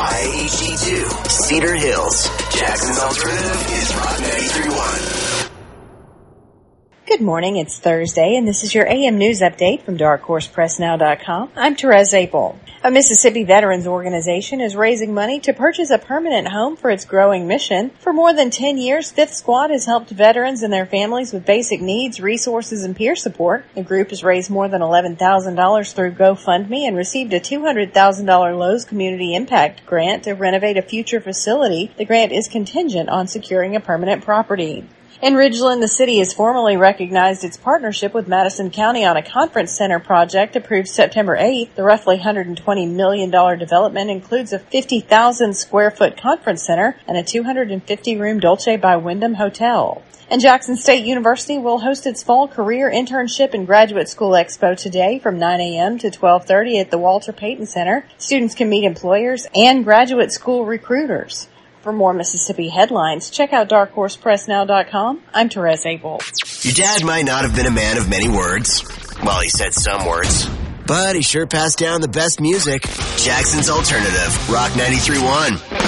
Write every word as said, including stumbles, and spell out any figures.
Y H D two, Cedar Hills. Jackson's Alternative is Rock ninety-three point one. Good morning, it's Thursday, and this is your A M News Update from dark horse press now dot com. I'm Therese Apel. A Mississippi veterans organization is raising money to purchase a permanent home for its growing mission. For more than ten years, Fifth Squad has helped veterans and their families with basic needs, resources, and peer support. The group has raised more than eleven thousand dollars through GoFundMe and received a two hundred thousand dollars Lowe's Community Impact Grant to renovate a future facility. The grant is contingent on securing a permanent property. In Ridgeland, the city has formally recognized its partnership with Madison County on a conference center project approved September eighth. The roughly one hundred twenty million dollars development includes a fifty thousand square foot conference center and a two hundred fifty room Dolce by Wyndham hotel. And Jackson State University will host its fall career internship and graduate school expo today from nine a.m. to twelve thirty at the Walter Payton Center. Students can meet employers and graduate school recruiters. For more Mississippi headlines, check out dark horse press now dot com. I'm Therese Apel. Your dad might not have been a man of many words. Well, he said some words. But he sure passed down the best music. Jackson's Alternative, Rock ninety-three point one.